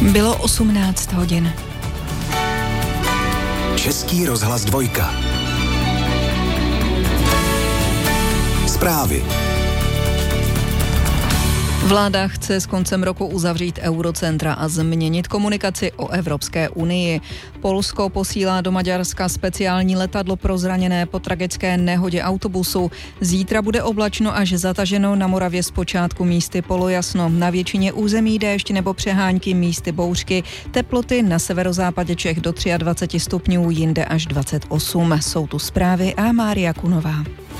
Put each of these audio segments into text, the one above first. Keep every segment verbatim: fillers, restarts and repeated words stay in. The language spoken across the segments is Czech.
Bylo osmnáct hodin. Český rozhlas dvojka. Zprávy. Vláda chce s koncem roku uzavřít eurocentra a změnit komunikaci o Evropské unii. Polsko posílá do Maďarska speciální letadlo pro zraněné po tragické nehodě autobusu. Zítra bude oblačno až zataženo, na Moravě zpočátku místy polojasno. Na většině území déšť nebo přehánky, místy bouřky. Teploty na severozápadě Čech do dvacet tři stupňů, jinde až dvacet osm. Jsou tu zprávy a Mária Kunová.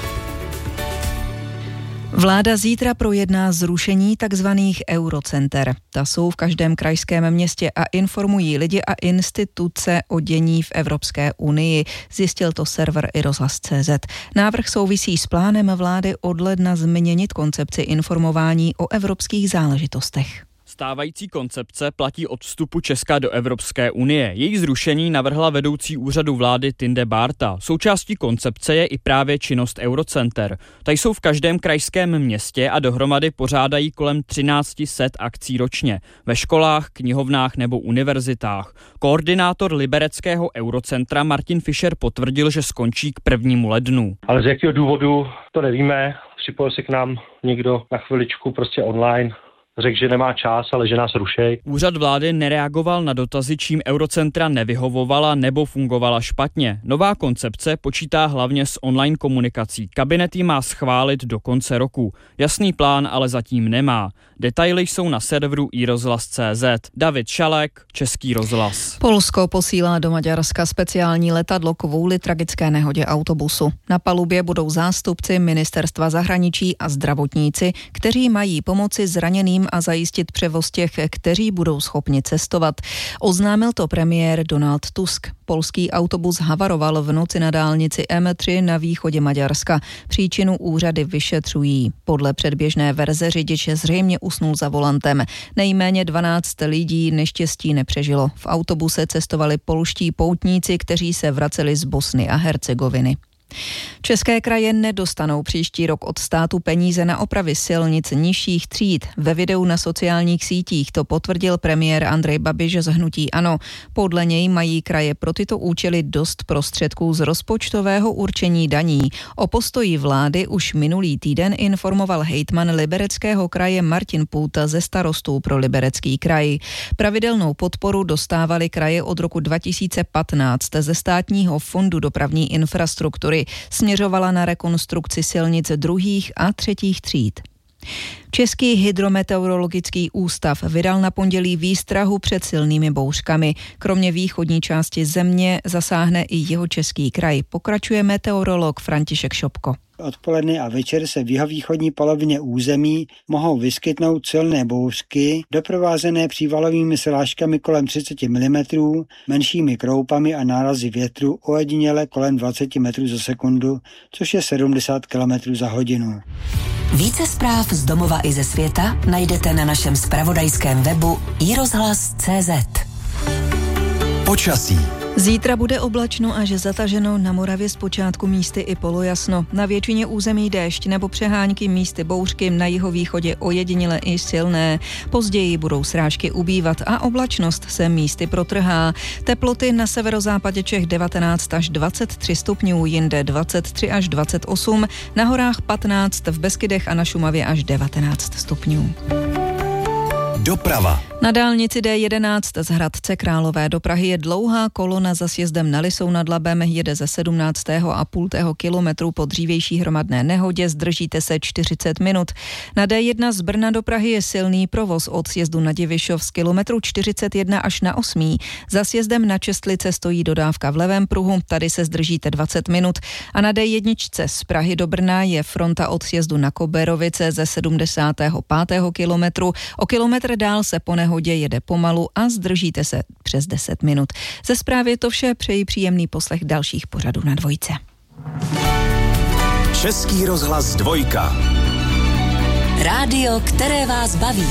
Vláda zítra projedná zrušení takzvaných eurocenter. Ta jsou v každém krajském městě a informují lidi a instituce o dění v Evropské unii, zjistil to server i rozhlas tečka cé zet. Návrh souvisí s plánem vlády od ledna změnit koncepci informování o evropských záležitostech. Stávající koncepce platí od vstupu Česka do Evropské unie. Její zrušení navrhla vedoucí úřadu vlády Tinde Bárta. Součástí koncepce je i právě činnost eurocenter. Ta jsou v každém krajském městě a dohromady pořádají kolem třináct set akcí ročně. Ve školách, knihovnách nebo univerzitách. Koordinátor libereckého eurocentra Martin Fischer potvrdil, že skončí k prvnímu lednu. Ale z jakého důvodu, to nevíme. Připojil se k nám někdo na chviličku prostě online. Řekl, že nemá čas, ale že nás rušej. Úřad vlády nereagoval na dotazy, čím eurocentra nevyhovovala nebo fungovala špatně. Nová koncepce počítá hlavně s online komunikací. Kabinet ji má schválit do konce roku. Jasný plán ale zatím nemá. Detaily jsou na serveru i rozhlas tečka cé zet. David Šalek, Český rozhlas. Polsko posílá do Maďarska speciální letadlo kvůli tragické nehodě autobusu. Na palubě budou zástupci ministerstva zahraničí a zdravotníci, kteří mají pomoci zraněným a zajistit převoz těch, kteří budou schopni cestovat. Oznámil to premiér Donald Tusk. Polský autobus havaroval v noci na dálnici em tři na východě Maďarska. Příčinu úřady vyšetřují. Podle předběžné verze řidič zřejmě usnul za volantem. Nejméně dvanáct lidí neštěstí nepřežilo. V autobuse cestovali polští poutníci, kteří se vraceli z Bosny a Hercegoviny. České kraje nedostanou příští rok od státu peníze na opravy silnic nižších tříd. Ve videu na sociálních sítích to potvrdil premiér Andrej Babiš z hnutí ANO. Podle něj mají kraje pro tyto účely dost prostředků z rozpočtového určení daní. O postoji vlády už minulý týden informoval hejtman Libereckého kraje Martin Půta ze Starostů pro Liberecký kraj. Pravidelnou podporu dostávaly kraje od roku dva tisíce patnáct ze státního fondu dopravní infrastruktury. Směřovala na rekonstrukci silnic druhých a třetích tříd. Český hydrometeorologický ústav vydal na pondělí výstrahu před silnými bouřkami. Kromě východní části země zasáhne i jihočeský kraj. Pokračuje meteorolog František Šopko. Odpoledne a večer se v jihovýchodní polovině území mohou vyskytnout silné bouřky, doprovázené přívalovými srážkami kolem třicet milimetrů, menšími kroupami a nárazy větru ojediněle kolem dvacet metrů za sekundu, což je sedmdesát kilometrů za hodinu. Více zpráv z domova i ze světa najdete na našem zpravodajském webu i rozhlas tečka cé zet. Počasí. Zítra bude oblačno až zataženo, na Moravě zpočátku místy i polojasno. Na většině území déšť nebo přehánky, místy bouřky, na jihovýchodě ojediněle i silné. Později budou srážky ubývat a oblačnost se místy protrhá. Teploty na severozápadě Čech devatenáct až dvacet tři stupňů, jinde dvacet tři až dvacet osm, na horách patnáct, v Beskydech a na Šumavě až devatenáct stupňů. Doprava. Na dálnici dé jedenáct z Hradce Králové do Prahy je dlouhá kolona za sjezdem na Lisou nad Labem, jede ze sedmnáctého a půl kilometru po dřívější hromadné nehodě, zdržíte se čtyřicet minut. Na dé jedna z Brna do Prahy je silný provoz od sjezdu na Divišov z kilometru čtyřicet jedna až na osmý. Za sjezdem na Čestlice stojí dodávka v levém pruhu, tady se zdržíte dvacet minut. A na dé jedna z Prahy do Brna je fronta od sjezdu na Koberovice ze sedmdesátého pátého kilometru. O kilometr dál se po nehodě jede pomalu a zdržíte se přes deset minut. Ze zprávy je to vše, přeji příjemný poslech dalších pořadů na dvojce. Český rozhlas dvojka. Rádio, které vás baví.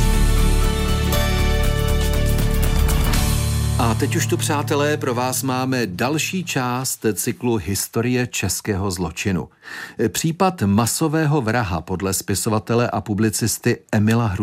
A teď už tu, přátelé, pro vás máme další část cyklu Historie českého zločinu. Případ masového vraha podle spisovatele a publicisty Emila Hrušky.